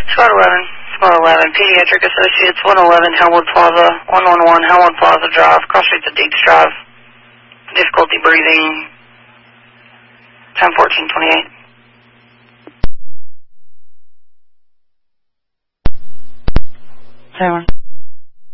Squad 11, Squad 11, Pediatric Associates, 111 Helmwood Plaza, 111 Helmwood Plaza Drive, cross streets of Deeks Drive, difficulty breathing, time 14:28. Same one.